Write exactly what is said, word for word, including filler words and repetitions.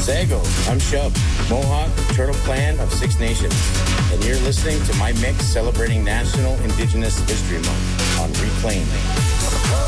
Zago, I'm Shub, Mohawk Turtle Clan of Six Nations, and you're listening to my mix celebrating National Indigenous History Month on Reclaim.